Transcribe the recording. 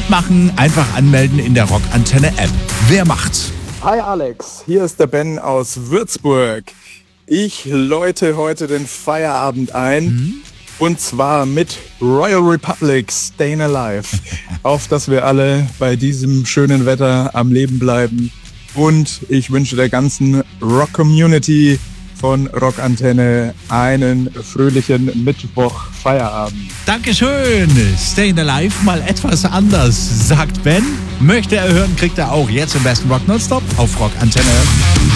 Mitmachen einfach anmelden in der Rockantenne-App. Wer macht's? Hi Alex, hier ist der Ben aus Würzburg. Ich läute heute den Feierabend ein und zwar mit Royal Republic Stayin' Alive, auf dass wir alle bei diesem schönen Wetter am Leben bleiben. Und ich wünsche der ganzen Rock-Community von Rockantenne einen fröhlichen Mittwoch-Feierabend. Dankeschön. Stayin' Alive mal etwas anders, sagt Ben. Möchte er hören, kriegt er auch jetzt im besten Rock Nonstop auf Rockantenne.